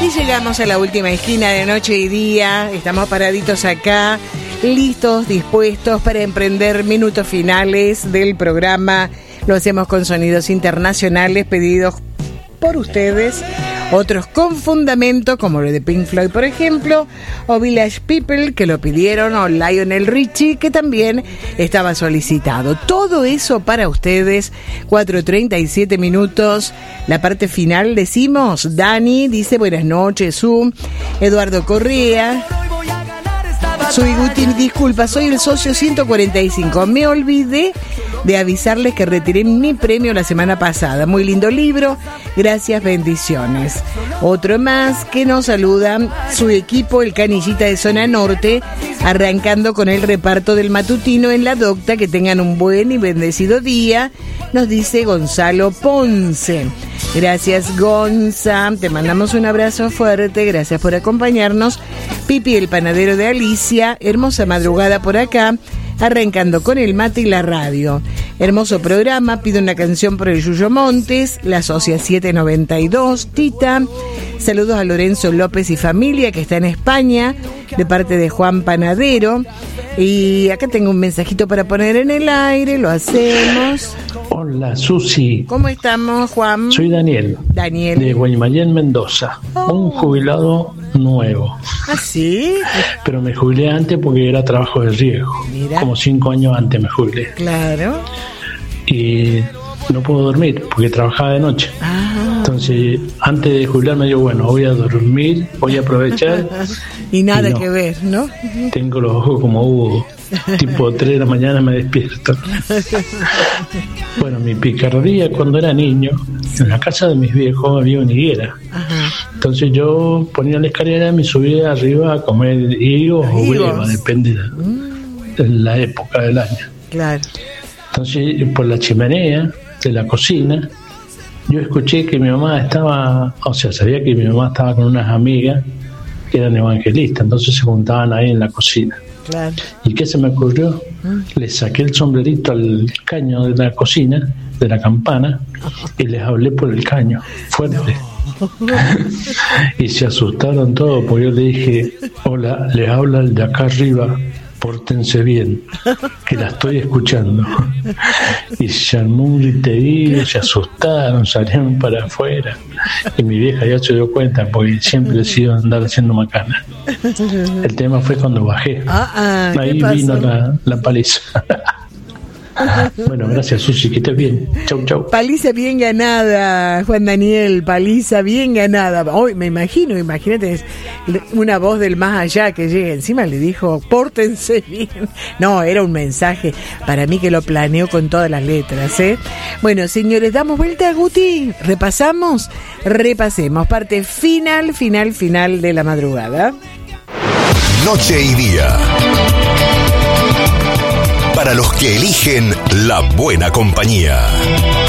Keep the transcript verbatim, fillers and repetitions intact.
Y llegamos a la última esquina de Noche y Día. Estamos paraditos acá, listos, dispuestos para emprender minutos finales del programa. Lo hacemos con sonidos internacionales pedidos por ustedes, otros con fundamento, como lo de Pink Floyd, por ejemplo, o Village People, que lo pidieron, o Lionel Richie, que también estaba solicitado. Todo eso para ustedes, cuatro treinta y siete minutos. La parte final decimos, Dani dice buenas noches, Zoom, Eduardo Correa. Soy Guti, disculpa, soy el socio ciento cuarenta y cinco. Me olvidé de avisarles que retiré mi premio la semana pasada. Muy lindo libro, gracias, bendiciones. Otro más que nos saluda su equipo, el Canillita de Zona Norte, arrancando con el reparto del matutino en la docta. Que tengan un buen y bendecido día, nos dice Gonzalo Ponce. Gracias, Gonza, te mandamos un abrazo fuerte, gracias por acompañarnos. Pipi, el panadero de Alicia, hermosa madrugada por acá, arrancando con el mate y la radio. Hermoso programa, pido una canción por el Yuyo Montes, la Socia siete noventa y dos, Tita. Saludos a Lorenzo López y familia, que está en España, de parte de Juan Panadero. Y acá tengo un mensajito para poner en el aire, lo hacemos. Hola, Susi. ¿Cómo estamos, Juan? Soy Daniel. Daniel. De Guaymallén, Mendoza. Oh. Un jubilado nuevo. ¿Ah, sí? Pero me jubilé antes porque era trabajo de riesgo. Mira. Como cinco años antes me jubilé. Claro. Y no puedo dormir porque trabajaba de noche. Ah. Entonces, antes de jubilarme, digo, bueno, voy a dormir, voy a aprovechar. Y nada y no, que ver, ¿no? Tengo los ojos como Hugo. Tipo tres de la mañana me despierto. Bueno, mi picardía cuando era niño, en la casa de mis viejos había una higuera. Ajá. Entonces yo ponía la escalera y me subía arriba a comer higos o huevas, depende de, mm. de la época del año. Claro. Entonces por la chimenea de la cocina yo escuché que mi mamá estaba, o sea, sabía que mi mamá estaba con unas amigas que eran evangelistas, entonces se juntaban ahí en la cocina. Claro. ¿Y qué se me ocurrió? ¿Mm? Le saqué el sombrerito al caño de la cocina, de la campana, y les hablé por el caño, fuerte. No. Y se asustaron todos, porque yo le dije, hola, les habla el de acá arriba, pórtense bien, que la estoy escuchando. Y se armó un griterío, se asustaron, salieron para afuera. Y mi vieja ya se dio cuenta, porque siempre he sido andar haciendo macana. El tema fue cuando bajé. Ah, ah, ahí vino la, la paliza. Bueno, gracias, Susi, que estés bien. Chau, chau. Paliza bien ganada, Juan Daniel, paliza bien ganada. Hoy me imagino, imagínate, una voz del más allá que llega encima, le dijo, pórtense bien. No, era un mensaje para mí que lo planeó con todas las letras, ¿eh? Bueno, señores, damos vuelta a Guti, repasamos, repasemos, parte final, final, final de la madrugada. Noche y Día. Para los que eligen la buena compañía.